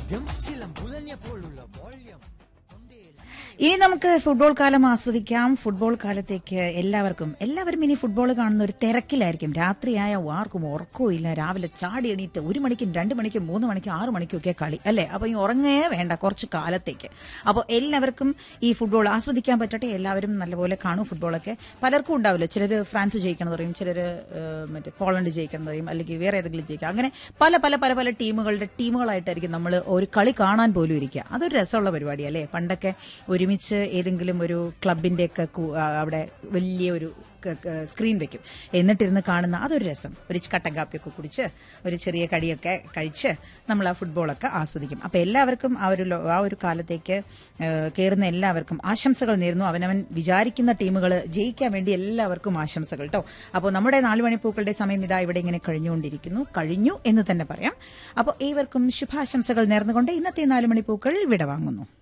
ഇനി നമുക്ക് ഫുട്ബോൾ കാലം ആസ്വദിക്കാം. ഫുട്ബോൾ കാലത്തേക്ക് എല്ലാവരും ഇനി ഫുട്ബോൾ കാണുന്ന ഒരു തിരക്കിലായിരിക്കും. രാത്രിയായ ആർക്കും ഉറക്കവും ഇല്ല. രാവിലെ ചാടി എണീറ്റ് 1 മണിക്കും 2 മണിക്കും 3 മണിക്കും 6 മണിക്കും ഒക്കെ കളി അല്ലേ. അപ്പൊ ഈ ഉറങ്ങേ വേണ്ട കുറച്ച് കാലത്തേക്ക്. അപ്പോൾ എല്ലാവർക്കും ഈ ഫുട്ബോൾ ആസ്വദിക്കാൻ പറ്റട്ടെ. എല്ലാവരും നല്ലപോലെ കാണും ഫുട്ബോളൊക്കെ. പലർക്കും ഉണ്ടാവില്ല. ചിലർ ഫ്രാൻസ് ജയിക്കണം എന്ന് പറയും, ചിലർ മറ്റേ പോളണ്ട് ജയിക്കണം എന്ന് പറയും, അല്ലെങ്കിൽ വേറെ ഏതെങ്കിലും ജയിക്കാം. അങ്ങനെ പല പല പല പല ടീമുകളായിട്ടായിരിക്കും നമ്മൾ ഒരു കളി കാണാൻ പോലും ഇരിക്കുക. അതൊരു രസമുള്ള പരിപാടി അല്ലേ. പണ്ടൊക്കെ ഒരുമിച്ച് ഏതെങ്കിലും ഒരു ക്ലബിന്റെ ഒക്കെ അവിടെ വലിയ ഒരു സ്ക്രീൻ വെക്കും, എന്നിട്ടിരുന്ന് കാണുന്ന അതൊരു രസം. ഒരു കട്ടൻ കാപ്പിയൊക്കെ കുടിച്ച് ഒരു ചെറിയ കടിയൊക്കെ കഴിച്ച് നമ്മൾ ആ ഫുട്ബോളൊക്കെ ആസ്വദിക്കും. അപ്പൊ എല്ലാവർക്കും ആ ഒരു കാലത്തേക്ക് കയറുന്ന എല്ലാവർക്കും ആശംസകൾ നേരുന്നു. അവനവൻ വിചാരിക്കുന്ന ടീമുകൾ ജയിക്കാൻ വേണ്ടി എല്ലാവർക്കും ആശംസകൾ കേട്ടോ. അപ്പോൾ നമ്മുടെ 4 മണിപ്പൂക്കളുടെ സമയം ഇതാ ഇവിടെ ഇങ്ങനെ കഴിഞ്ഞു എന്ന് തന്നെ പറയാം. അപ്പോൾ ഏവർക്കും ശുഭാശംസകൾ നേർന്നുകൊണ്ട് ഇന്നത്തെ 4 മണിപ്പൂക്കൾ വിടവാങ്ങുന്നു.